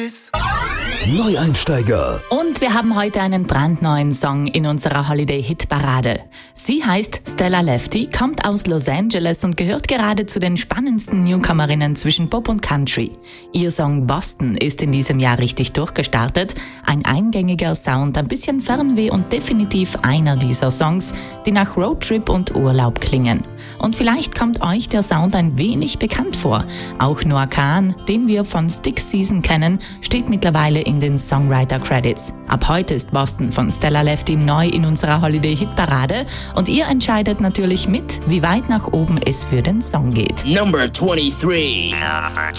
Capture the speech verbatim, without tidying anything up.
is. Neueinsteiger. Und wir haben heute einen brandneuen Song in unserer Holiday-Hit-Parade. Sie heißt Stella Lefty, kommt aus Los Angeles und gehört gerade zu den spannendsten Newcomerinnen zwischen Pop und Country. Ihr Song Boston ist in diesem Jahr richtig durchgestartet. Ein eingängiger Sound, ein bisschen Fernweh und definitiv einer dieser Songs, die nach Roadtrip und Urlaub klingen. Und vielleicht kommt euch der Sound ein wenig bekannt vor. Auch Noah Kahan, den wir von Stick Season kennen, steht mittlerweile in den Songwriter-Credits. Ab heute ist Boston von Stella Lefty neu in unserer Holiday-Hit-Parade und ihr entscheidet natürlich mit, wie weit nach oben es für den Song geht. Number twenty-three.